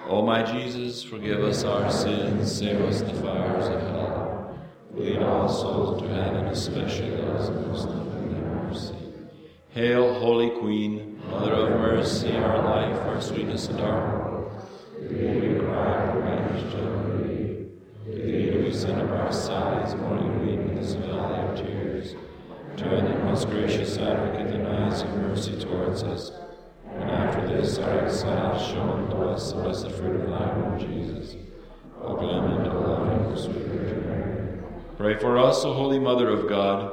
O my Jesus, forgive us our sins, save us from the fires of hell. Lead all souls to heaven, especially those most in thy mercy. Hail, Holy Queen, Mother of Mercy, our life, our sweetness, and our hope. To thee we cry, poor banished children of Eve. To thee do we send up our sighs, mourning and weeping in this valley of tears. Turn then, most gracious Advocate, thine eyes of mercy towards us. And after this our exile, show unto us the blessed fruit of thy womb, Jesus. O clement, O loving, O sweet Virgin Mary. Pray for us, O Holy Mother of God,